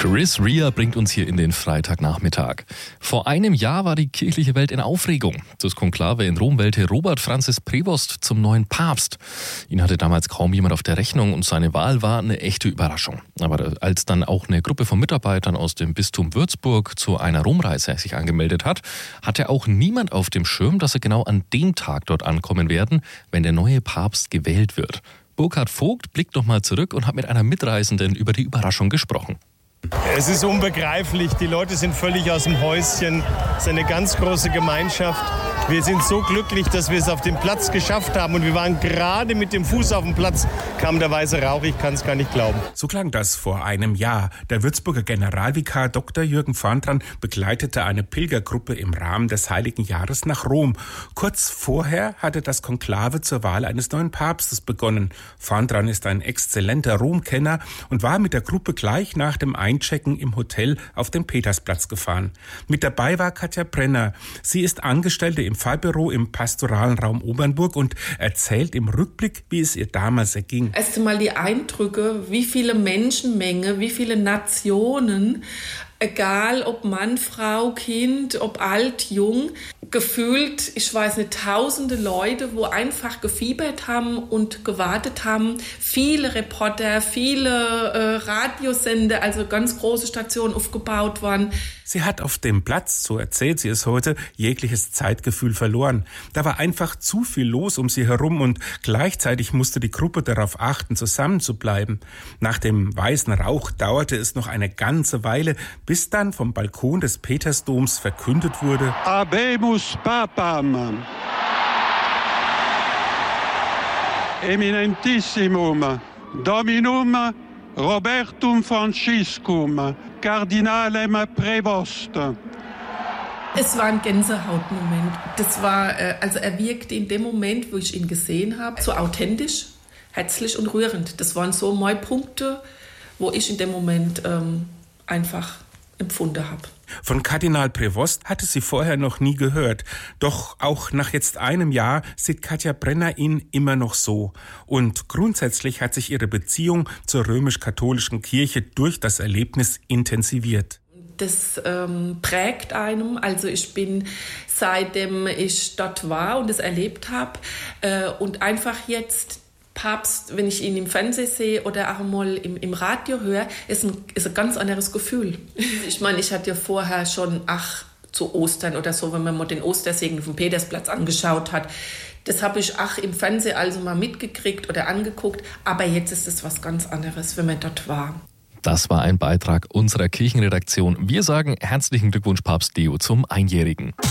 Chris Rea bringt uns hier in den Freitagnachmittag. Vor einem Jahr war die kirchliche Welt in Aufregung. Das Konklave in Rom wählte Robert Francis Prevost zum neuen Papst. Ihn hatte damals kaum jemand auf der Rechnung und seine Wahl war eine echte Überraschung. Aber als dann auch eine Gruppe von Mitarbeitern aus dem Bistum Würzburg zu einer Romreise sich angemeldet hat, hatte auch niemand auf dem Schirm, dass sie genau an dem Tag dort ankommen werden, wenn der neue Papst gewählt wird. Burkhard Vogt blickt nochmal zurück und hat mit einer Mitreisenden über die Überraschung gesprochen. Es ist unbegreiflich, die Leute sind völlig aus dem Häuschen, es ist eine ganz große Gemeinschaft. Wir sind so glücklich, dass wir es auf den Platz geschafft haben und wir waren gerade mit dem Fuß auf dem Platz, kam der weiße Rauch, ich kann es gar nicht glauben. So klang das vor einem Jahr. Der Würzburger Generalvikar Dr. Jürgen Vorndran begleitete eine Pilgergruppe im Rahmen des Heiligen Jahres nach Rom. Kurz vorher hatte das Konklave zur Wahl eines neuen Papstes begonnen. Vorndran ist ein exzellenter Romkenner und war mit der Gruppe gleich nach dem Einchecken im Hotel auf den Petersplatz gefahren. Mit dabei war Katja Brenner. Sie ist Angestellte im Fahrbüro im pastoralen Raum Obernburg und erzählt im Rückblick, wie es ihr damals erging. Erst einmal die Eindrücke, wie viele Menschenmenge, wie viele Nationen, egal ob Mann, Frau, Kind, ob alt, jung, gefühlt, ich weiß nicht, tausende Leute, wo einfach gefiebert haben und gewartet haben. Viele Reporter, viele Radiosender, also ganz große Stationen aufgebaut worden. Sie hat auf dem Platz, so erzählt sie es heute, jegliches Zeitgefühl verloren. Da war einfach zu viel los um sie herum und gleichzeitig musste die Gruppe darauf achten, zusammen zu bleiben. Nach dem weißen Rauch dauerte es noch eine ganze Weile, bis dann vom Balkon des Petersdoms verkündet wurde: Habemus Papam, Eminentissimum, Dominum Robertum Franciscum, Kardinalem Prevost. Es war ein Gänsehautmoment. Das war, also er wirkte in dem Moment, wo ich ihn gesehen habe, so authentisch, herzlich und rührend. Das waren so meine Punkte, wo ich in dem Moment einfach empfunden habe. Von Kardinal Prevost hatte sie vorher noch nie gehört. Doch auch nach jetzt einem Jahr sieht Katja Brenner ihn immer noch so. Und grundsätzlich hat sich ihre Beziehung zur römisch-katholischen Kirche durch das Erlebnis intensiviert. Das prägt einem. Also ich bin, seitdem ich dort war und es erlebt habe und einfach jetzt Papst, wenn ich ihn im Fernsehen sehe oder auch mal im Radio höre, ist ein ganz anderes Gefühl. Ich meine, ich hatte ja vorher schon, zu Ostern oder so, wenn man mal den Ostersegen vom Petersplatz angeschaut hat, das habe ich im Fernsehen also mal mitgekriegt oder angeguckt, aber jetzt ist es was ganz anderes, wenn man dort war. Das war ein Beitrag unserer Kirchenredaktion. Wir sagen herzlichen Glückwunsch Papst Leo zum Einjährigen.